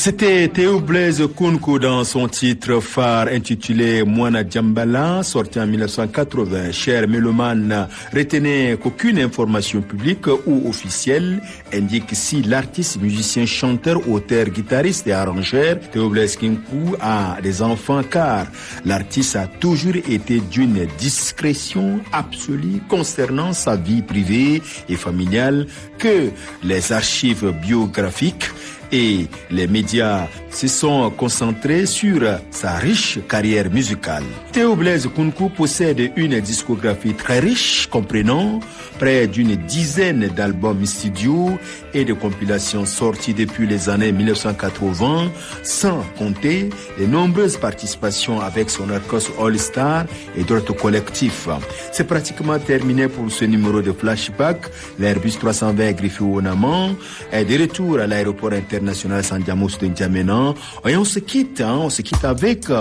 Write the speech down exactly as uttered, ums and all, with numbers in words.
C'était Théo Blaise Kounkou dans son titre phare intitulé Moana Djambala, sorti en mille neuf cent quatre-vingts. Chers mélomanes, retenez qu'aucune information publique ou officielle indique si l'artiste, musicien, chanteur, auteur, guitariste et arrangeur Théo Blaise Kounkou a des enfants, car l'artiste a toujours été d'une discrétion absolue concernant sa vie privée et familiale que les archives biographiques et les médias se sont concentrés sur sa riche carrière musicale. Théo Blaise Kounkou possède une discographie très riche, comprenant près d'une dizaine d'albums studio et de compilations sorties depuis les années mille neuf cent quatre-vingts, sans compter les nombreuses participations avec son orchestre All Star et d'autres collectifs. C'est pratiquement terminé pour ce numéro de Flashback. L'Airbus trois cent vingt Griffith Onaman est de retour à l'aéroport international Sandiamos de N'Djamena. Et on se quitte, hein, on se quitte avec